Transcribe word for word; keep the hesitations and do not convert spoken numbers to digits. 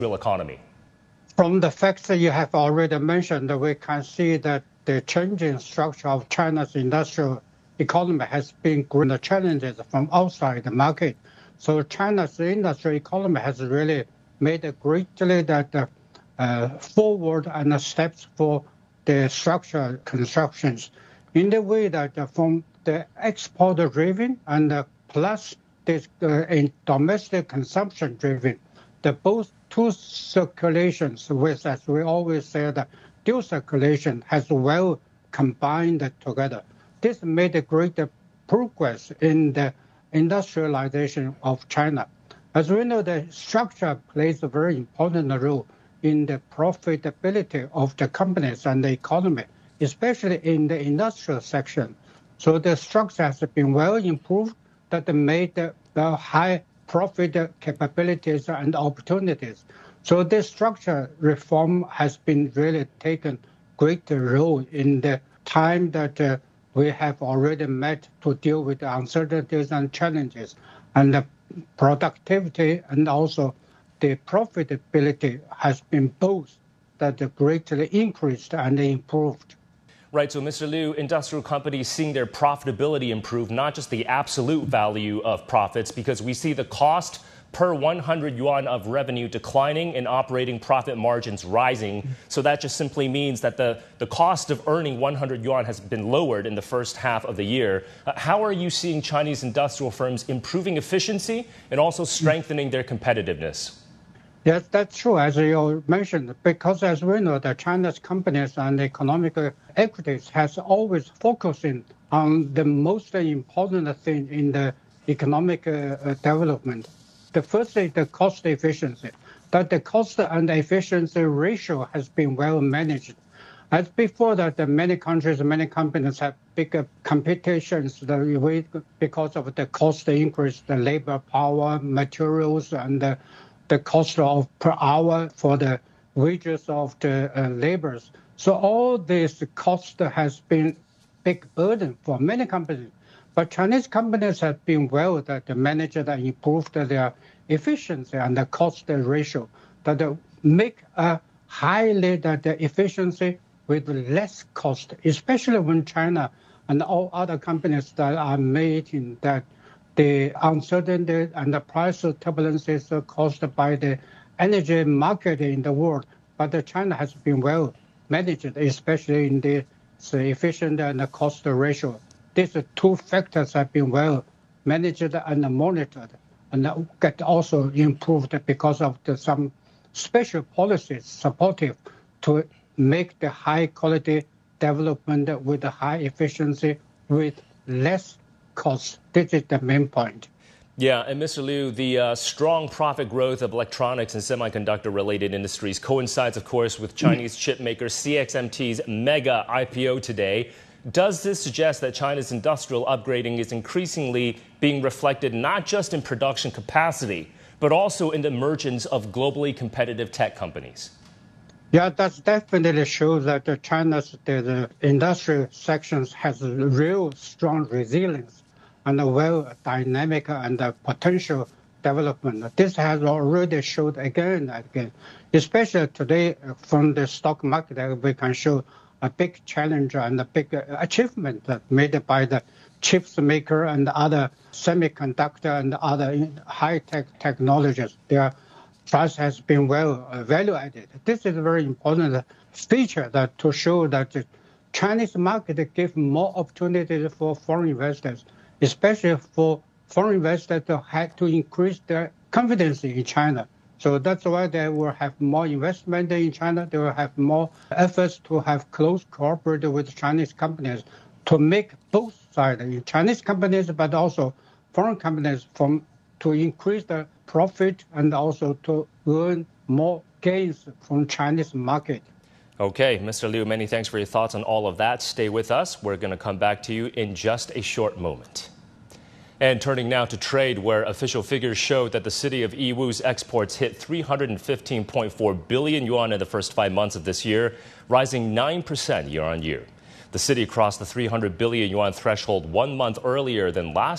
real economy? From the facts that you have already mentioned, we can see that the changing structure of China's industrial economy has been great challenges from outside the market. So China's industrial economy has really made a greatly that uh, uh, forward and steps for the structural constructions in the way that uh, from the export driven and uh, plus this uh, in domestic consumption driven, the both two circulations with, as we always say, the dual circulation has well combined together. This made a great progress in the industrialization of China. As we know, the structure plays a very important role in the profitability of the companies and the economy, especially in the industrial section. So the structure has been well improved that made the, the high profit capabilities and opportunities. So this structure reform has been really taken great role in the time that uh, we have already met to deal with the uncertainties and challenges, and the productivity and also the profitability has been both that greatly increased and improved. Right, so Mister Liu, industrial companies seeing their profitability improve, not just the absolute value of profits, because we see the cost per one hundred yuan of revenue declining and operating profit margins rising. So that just simply means that the, the cost of earning one hundred yuan has been lowered in the first half of the year. Uh, how are you seeing Chinese industrial firms improving efficiency and also strengthening their competitiveness? Yes, that's true, as you mentioned, because as we know, the China's companies and economic equities has always focusing on the most important thing in the economic uh, development. The first is the cost efficiency, that the cost and efficiency ratio has been well managed. As before that, the many countries, many companies have bigger competitions because of the cost increase, the labor power, materials, and the, the cost of per hour for the wages of the uh, laborers. So all this cost has been big burden for many companies. But Chinese companies have been well that managed and improved their efficiency and the cost ratio that make a highly that the efficiency with less cost, especially when China and all other companies that are making that the uncertainty and the price turbulences caused by the energy market in the world. But China has been well managed, especially in the efficient and the cost ratio. These two factors have been well managed and monitored and get also improved because of the, some special policies supportive to make the high quality development with high efficiency with less cost. This is the main point. Yeah, and Mister Liu, the uh, strong profit growth of electronics and semiconductor-related industries coincides, of course, with Chinese chip maker C X M T's mega I P O today. Does this suggest that China's industrial upgrading is increasingly being reflected not just in production capacity, but also in the emergence of globally competitive tech companies? Yeah, that definitely shows that the China's the, the industrial sections has real strong resilience and a well dynamic and a potential development. This has already showed again and again, especially today from the stock market, we can show a big challenge and a big achievement made by the chips maker and other semiconductor and other high-tech technologies. Their price has been well evaluated. This is a very important feature that to show that the Chinese market gives more opportunities for foreign investors, especially for foreign investors to have to increase their confidence in China. So that's why they will have more investment in China. They will have more efforts to have close cooperation with Chinese companies to make both sides, Chinese companies, but also foreign companies, from to increase the profit and also to earn more gains from Chinese market. Okay, Mister Liu, many thanks for your thoughts on all of that. Stay with us. We're going to come back to you in just a short moment. And turning now to trade, where official figures show that the city of Yiwu's exports hit three hundred fifteen point four billion yuan in the first five months of this year, rising nine percent year on year. The city crossed the three hundred billion yuan threshold one month earlier than last